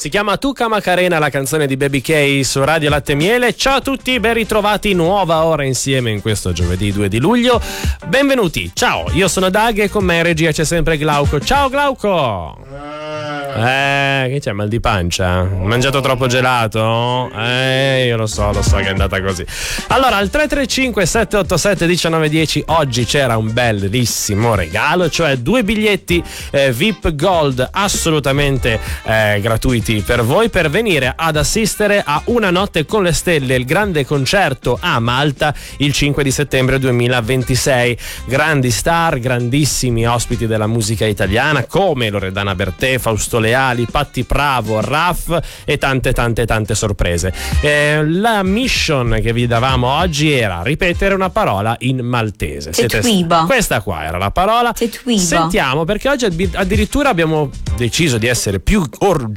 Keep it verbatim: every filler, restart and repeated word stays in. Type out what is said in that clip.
Si chiama Tuca Macarena, la canzone di Baby K su Radio Latte e Miele. Ciao a tutti, ben ritrovati, nuova ora insieme in questo giovedì due di luglio. Benvenuti, ciao, io sono Dag e con me in regia c'è sempre Glauco. Ciao Glauco! Eh, che c'è, mal di pancia? Hai mangiato troppo gelato? Eh, io lo so, lo so che è andata così. Allora, al tre tre cinque sette otto sette uno nove uno zero oggi c'era un bellissimo regalo, cioè due biglietti eh, V I P Gold assolutamente eh, gratuiti per voi per venire ad assistere a Una notte con le stelle, il grande concerto a Malta il cinque di settembre duemilaventisei. Grandi star, grandissimi ospiti della musica italiana come Loredana Bertè, Fausto Leali, Patti Bravo, Raff e tante tante tante sorprese. Eh, la mission che vi davamo oggi era ripetere una parola in maltese. Siete... Questa qua era la parola. Sentiamo, perché oggi addirittura abbiamo deciso di essere più or-